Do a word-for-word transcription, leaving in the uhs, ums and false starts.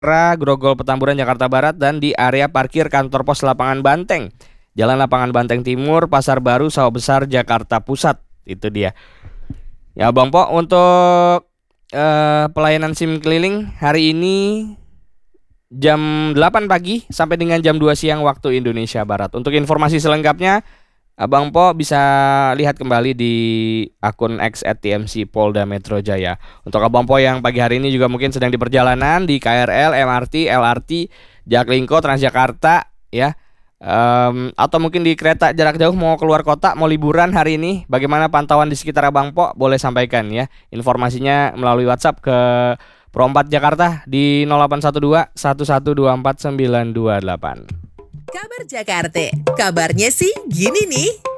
Grogol Petamburan Jakarta Barat dan di area parkir kantor pos Lapangan Banteng, Jalan Lapangan Banteng Timur, Pasar Baru, Sawah Besar, Jakarta Pusat. Itu dia. Ya Bang Po, untuk eh, pelayanan SIM keliling hari ini jam delapan pagi sampai dengan jam dua siang waktu Indonesia Barat. Untuk informasi selengkapnya Abang Po bisa lihat kembali di akun X at T M C Polda Metro Jaya. Untuk Abang Po yang pagi hari ini juga mungkin sedang di perjalanan di K R L, M R T, L R T, Jaklingko, Transjakarta ya. Em, atau mungkin di kereta jarak jauh mau keluar kota, mau liburan hari ini, bagaimana pantauan di sekitar Abang Po? Boleh sampaikan ya informasinya melalui WhatsApp ke Pro empat Jakarta di nol delapan satu dua satu satu dua empat sembilan dua delapan. Kabar Jakarta, kabarnya sih gini nih.